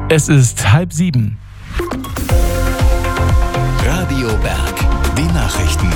Es ist 6:30. Radio Berg, die Nachrichten.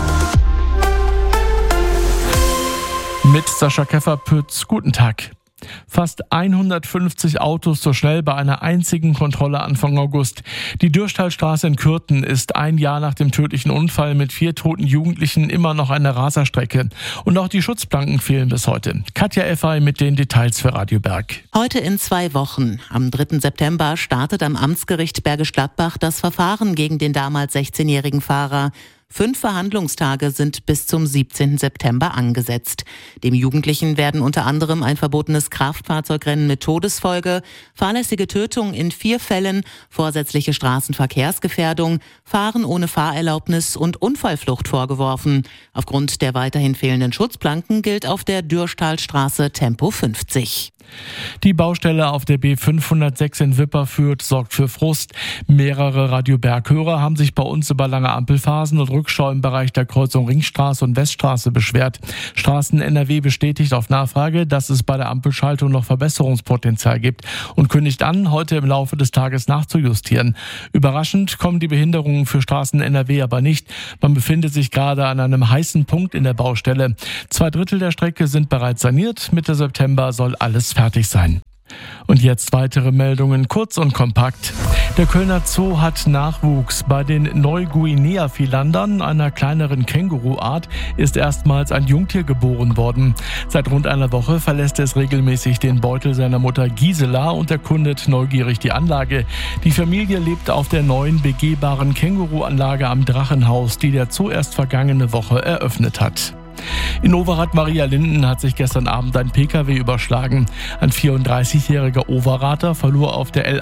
Mit Sascha Kefferpütz, guten Tag. Fast 150 Autos so schnell bei einer einzigen Kontrolle Anfang August. Die Dürsthalstraße in Kürten ist ein Jahr nach dem tödlichen Unfall mit 4 toten Jugendlichen immer noch eine Raserstrecke. Und auch die Schutzplanken fehlen bis heute. Katja Effay mit den Details für Radio Berg. Heute in 2 Wochen. Am 3. September startet am Amtsgericht Bergisch Gladbach das Verfahren gegen den damals 16-jährigen Fahrer. 5 Verhandlungstage sind bis zum 17. September angesetzt. Dem Jugendlichen werden unter anderem ein verbotenes Kraftfahrzeugrennen mit Todesfolge, fahrlässige Tötung in 4 Fällen, vorsätzliche Straßenverkehrsgefährdung, Fahren ohne Fahrerlaubnis und Unfallflucht vorgeworfen. Aufgrund der weiterhin fehlenden Schutzplanken gilt auf der Dürsthalstraße Tempo 50. Die Baustelle auf der B506 in Wipperfürth sorgt für Frust. Mehrere Radio Berg-Hörer haben sich bei uns über lange Ampelphasen und Rückstau im Bereich der Kreuzung Ringstraße und Weststraße beschwert. Straßen NRW bestätigt auf Nachfrage, dass es bei der Ampelschaltung noch Verbesserungspotenzial gibt und kündigt an, heute im Laufe des Tages nachzujustieren. Überraschend kommen die Behinderungen für Straßen NRW aber nicht. Man befindet sich gerade an einem heißen Punkt in der Baustelle. 2/3 der Strecke sind bereits saniert. Mitte September soll alles fertig sein. Und jetzt weitere Meldungen, kurz und kompakt. Der Kölner Zoo hat Nachwuchs. Bei den Neuguinea-Filandern, einer kleineren Känguruart, ist erstmals ein Jungtier geboren worden. Seit rund einer Woche verlässt es regelmäßig den Beutel seiner Mutter Gisela und erkundet neugierig die Anlage. Die Familie lebt auf der neuen begehbaren Känguruanlage am Drachenhaus, die der Zoo erst vergangene Woche eröffnet hat. In Overath-Marialinden hat sich gestern Abend ein Pkw überschlagen. Ein 34-jähriger Overrather verlor auf der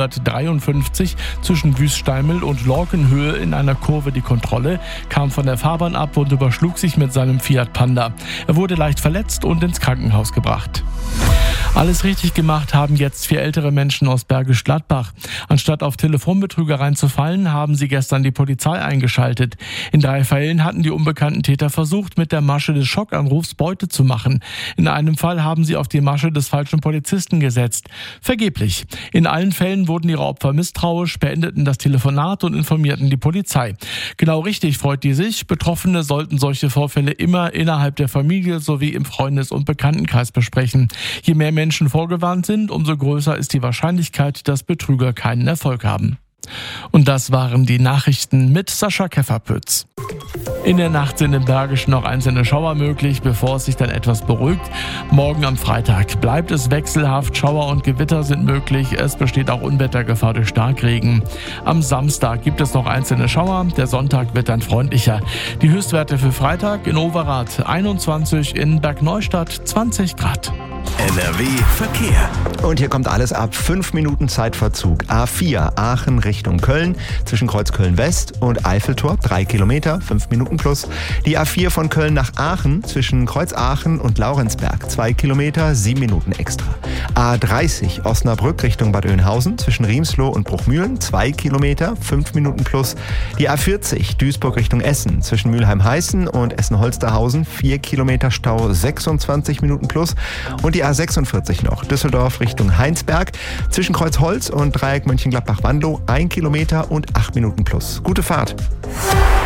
L153 zwischen Wüststeimel und Lorkenhöhe in einer Kurve die Kontrolle, kam von der Fahrbahn ab und überschlug sich mit seinem Fiat Panda. Er wurde leicht verletzt und ins Krankenhaus gebracht. Alles richtig gemacht haben jetzt 4 ältere Menschen aus Bergisch Gladbach. Anstatt auf Telefonbetrügereien zu fallen, haben sie gestern die Polizei eingeschaltet. In 3 Fällen hatten die unbekannten Täter versucht, mit der Masche des Schockanrufs Beute zu machen. In einem Fall haben sie auf die Masche des falschen Polizisten gesetzt. Vergeblich. In allen Fällen wurden ihre Opfer misstrauisch, beendeten das Telefonat und informierten die Polizei. Genau richtig freut die sich. Betroffene sollten solche Vorfälle immer innerhalb der Familie sowie im Freundes- und Bekanntenkreis besprechen. Je mehr Menschen vorgewarnt sind, umso größer ist die Wahrscheinlichkeit, dass Betrüger keinen Erfolg haben. Und das waren die Nachrichten mit Sascha Kefferpütz. In der Nacht sind im Bergischen noch einzelne Schauer möglich, bevor es sich dann etwas beruhigt. Morgen am Freitag bleibt es wechselhaft, Schauer und Gewitter sind möglich. Es besteht auch Unwettergefahr durch Starkregen. Am Samstag gibt es noch einzelne Schauer, der Sonntag wird dann freundlicher. Die Höchstwerte für Freitag in Overath 21, in Bergneustadt 20 Grad. NRW Verkehr. Und hier kommt alles ab 5 Minuten Zeitverzug. A4 Aachen Richtung Köln zwischen Kreuzköln West und Eiffeltor 3 Kilometer, 5 Minuten plus. Die A4 von Köln nach Aachen zwischen Kreuzaachen und Laurenzberg 2 Kilometer, 7 Minuten extra. A30 Osnabrück Richtung Bad Oeynhausen zwischen Riemsloh und Bruchmühlen 2 Kilometer, 5 Minuten plus. Die A40 Duisburg Richtung Essen zwischen Mülheim-Heißen und Essen-Holsterhausen 4 Kilometer Stau, 26 Minuten plus. Und die A46 noch, Düsseldorf Richtung Heinsberg, zwischen Kreuzholz und Dreieck Mönchengladbach-Wandow 1 Kilometer und 8 Minuten plus. Gute Fahrt!